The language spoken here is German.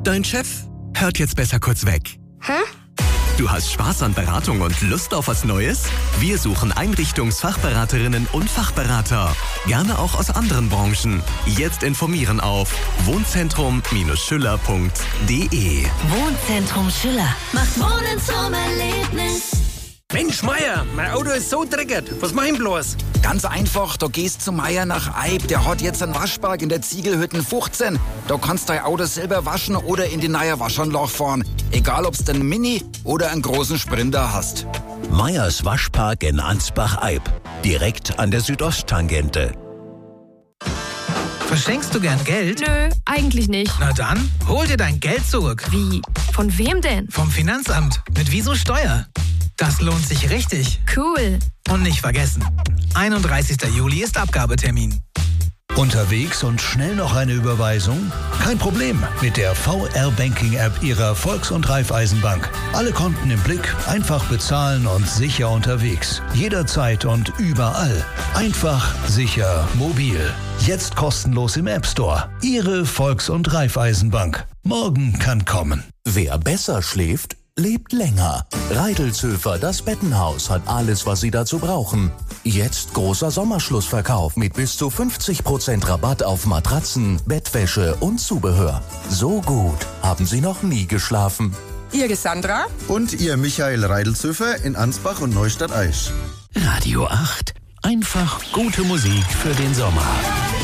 Dein Chef hört jetzt besser kurz weg. Hä? Du hast Spaß an Beratung und Lust auf was Neues? Wir suchen Einrichtungsfachberaterinnen und Fachberater. Gerne auch aus anderen Branchen. Jetzt informieren auf wohnzentrum-schüller.de. Wohnzentrum Schüller macht Wohnen zum Erlebnis. Mensch, Meier, mein Auto ist so dreckig. Was mach ich bloß? Ganz einfach, du gehst zu Meier nach Eib. Der hat jetzt einen Waschpark in der Ziegelhütten 15. Da kannst dein Auto selber waschen oder in die neue Waschanlage fahren. Egal, ob's den Mini oder einen großen Sprinter hast. Meyers Waschpark in Ansbach-Eib. Direkt an der Südosttangente. Verschenkst du gern Geld? Nö, eigentlich nicht. Na dann, hol dir dein Geld zurück. Wie? Von wem denn? Vom Finanzamt. Mit Wieso Steuer. Das lohnt sich richtig. Cool. Und nicht vergessen, 31. Juli ist Abgabetermin. Unterwegs und schnell noch eine Überweisung? Kein Problem mit der VR-Banking-App Ihrer Volks- und Raiffeisenbank. Alle Konten im Blick, einfach bezahlen und sicher unterwegs. Jederzeit und überall. Einfach, sicher, mobil. Jetzt kostenlos im App Store. Ihre Volks- und Raiffeisenbank. Morgen kann kommen. Wer besser schläft, lebt länger. Reidelzhöfer, das Bettenhaus, hat alles, was Sie dazu brauchen. Jetzt großer Sommerschlussverkauf mit bis zu 50% Rabatt auf Matratzen, Bettwäsche und Zubehör. So gut haben Sie noch nie geschlafen. Ihre Sandra und Ihr Michael Reidelzhöfer in Ansbach und Neustadt-Aisch. Radio 8. Einfach gute Musik für den Sommer.